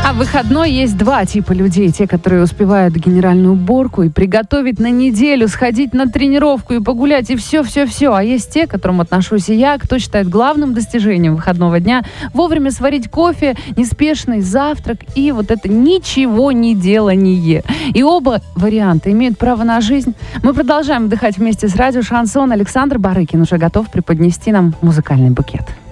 А в выходной есть два типа людей. Те, которые успевают генеральную уборку и приготовить на неделю, сходить на тренировку и погулять, и все-все-все. А есть те, к которым отношусь и я, кто считает главным достижением выходного дня вовремя сварить кофе, неспешный завтрак и вот это ничего не делание. И оба варианта имеют право на жизнь. Мы продолжаем отдыхать вместе с радио «Шансон». Александр Барыкин уже готов преподнести нам музыкальный букет.